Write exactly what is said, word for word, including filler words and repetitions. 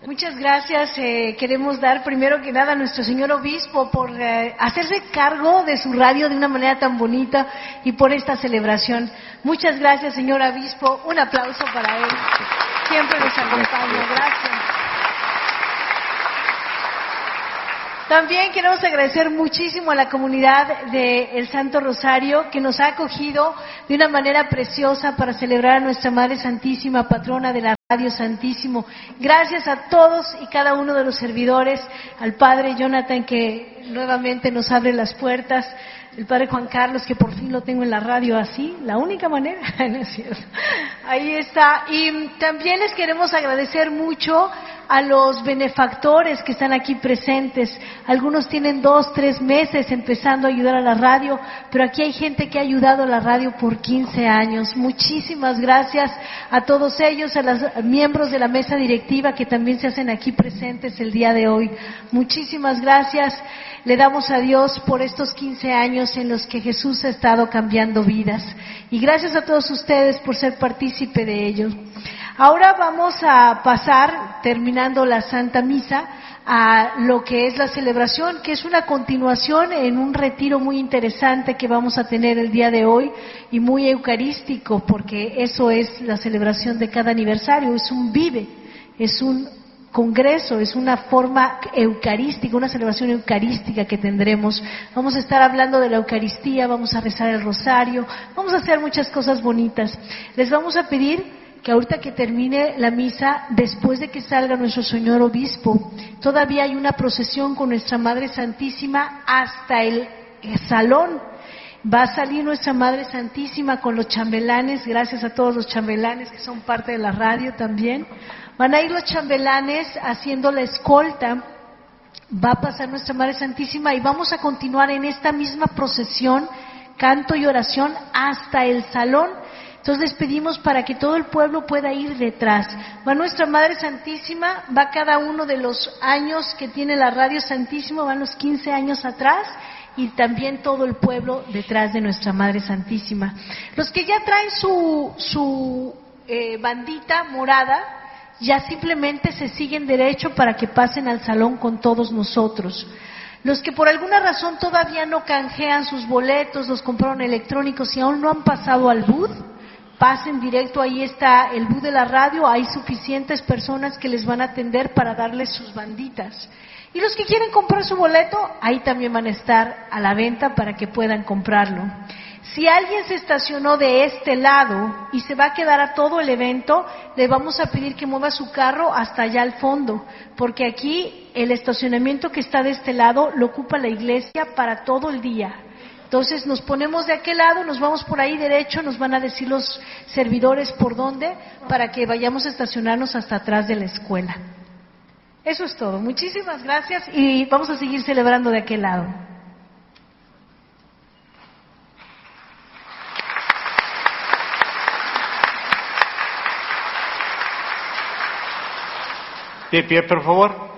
Muchas gracias. Eh, queremos dar primero que nada a nuestro señor obispo por eh, hacerse cargo de su radio de una manera tan bonita y por esta celebración. Muchas gracias, señor obispo. Un aplauso para él. Siempre nos acompaña. Gracias. También queremos agradecer muchísimo a la comunidad de El Santo Rosario que nos ha acogido de una manera preciosa para celebrar a nuestra Madre Santísima, patrona de la Radio Santísimo. Gracias a todos y cada uno de los servidores, al Padre Jonathan que nuevamente nos abre las puertas, el Padre Juan Carlos que por fin lo tengo en la radio así, la única manera, no es cierto. Ahí está. Y también les queremos agradecer mucho a los benefactores que están aquí presentes. Algunos tienen dos, tres meses empezando a ayudar a la radio, pero aquí hay gente que ha ayudado a la radio por quince años. Muchísimas gracias a todos ellos, a los miembros de la mesa directiva que también se hacen aquí presentes el día de hoy. Muchísimas gracias. Le damos a Dios por estos quince años en los que Jesús ha estado cambiando vidas. Y gracias a todos ustedes por ser partícipe de ello. Ahora vamos a pasar, terminando la Santa Misa, a lo que es la celebración, que es una continuación en un retiro muy interesante que vamos a tener el día de hoy y muy eucarístico, porque eso es la celebración de cada aniversario, es un vive, es un congreso, es una forma eucarística, una celebración eucarística que tendremos. Vamos a estar hablando de la Eucaristía, vamos a rezar el rosario, vamos a hacer muchas cosas bonitas. Les vamos a pedir que ahorita que termine la misa, después de que salga nuestro señor obispo, todavía hay una procesión con nuestra Madre Santísima hasta el, el salón. Va a salir nuestra Madre Santísima con los chambelanes, gracias a todos los chambelanes que son parte de la radio también. Van a ir los chambelanes haciendo la escolta, va a pasar nuestra Madre Santísima y vamos a continuar en esta misma procesión, canto y oración hasta el salón. Entonces les pedimos para que todo el pueblo pueda ir detrás. Va nuestra Madre Santísima, va cada uno de los años que tiene la Radio Santísimo, van los quince años atrás y también todo el pueblo detrás de nuestra Madre Santísima. Los que ya traen su, su eh, bandita morada, ya simplemente se siguen derecho para que pasen al salón con todos nosotros. Los que por alguna razón todavía no canjean sus boletos, los compraron electrónicos y aún no han pasado al booth, pasen directo, ahí está el booth de la radio, hay suficientes personas que les van a atender para darles sus banditas. Y los que quieren comprar su boleto, ahí también van a estar a la venta para que puedan comprarlo. Si alguien se estacionó de este lado y se va a quedar a todo el evento, le vamos a pedir que mueva su carro hasta allá al fondo, porque aquí el estacionamiento que está de este lado lo ocupa la iglesia para todo el día. Entonces nos ponemos de aquel lado, nos vamos por ahí derecho, nos van a decir los servidores por dónde, para que vayamos a estacionarnos hasta atrás de la escuela. Eso es todo. Muchísimas gracias y vamos a seguir celebrando de aquel lado. De pie, por favor.